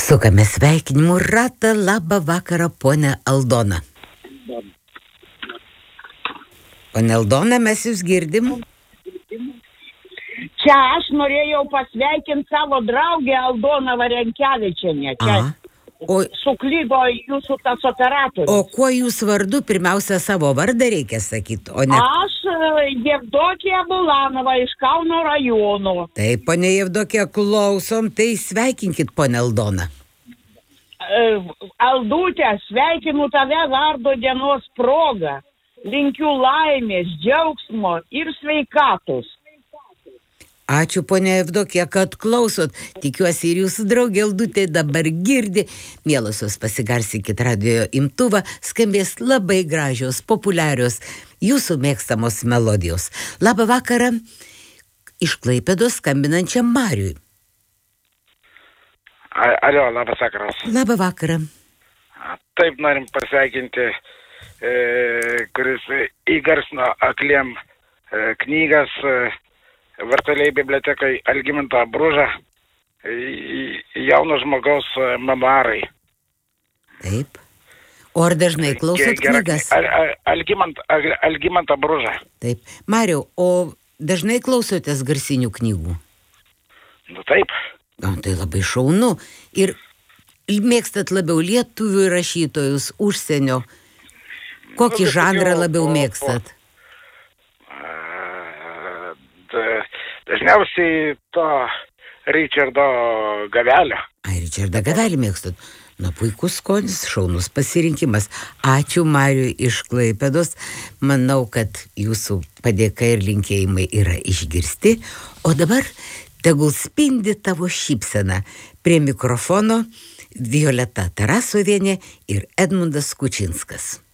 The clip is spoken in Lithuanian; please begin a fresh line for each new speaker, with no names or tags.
Sukame sveikinimų ratą. Labą vakarą, ponia Aldona. Ponia Aldona, mes jūs girdim.
Čia aš norėjau pasveikinti savo draugę Aldoną Varenkevičienę. Čia suklydo jūsų tas operatorius.
O kuo jūs vardu? Pirmiausia, savo vardą reikia sakyti, o ne...
Aš Jevdokija Bulanova iš Kauno rajono.
Taip, ponia Jevdokija, klausom, tai sveikinkit, ponia Aldona.
Aldutė, sveikinu tave vardo dienos proga. Linkiu laimės, džiaugsmo ir sveikatos.
Ačiū, ponia Jevdokija, kad klausot. Tikiuosi ir jūsų draugė Aldutė dabar girdi. Mielosios, pasigarsinkit radio imtuvą, skambės labai gražios, populiarios, jūsų mėgstamos melodijos. Labą vakarą iš Klaipėdos skambinančiam Mariui.
Alio, labas vakaras.
Labą vakarą.
Taip norim pasveikinti, kuris įgarsino akliem knygas virtualiai bibliotekai Algimantą Bružą, jauno žmogaus memoarai.
Taip. O ar dažnai klausot knygas?
Algimantą Bružą.
Taip. Mariau, o dažnai klausotės garsinių knygų?
Nu taip.
O, tai labai šaunu. Ir mėgstat labiau lietuvių rašytojus, užsienio? Kokį žanrą labiau mėgstat?
Dažniausiai to Richardo Gavelio.
Richardą Gavelį mėgstat. Na, puikus skonis, šaunus pasirinkimas. Ačiū Mariui iš Klaipėdos. Manau, kad jūsų padėka ir linkėjimai yra išgirsti. O dabar tegul spindi tavo šypsena. Prie mikrofono Violeta Tarasovienė ir Edmundas Kučinskas.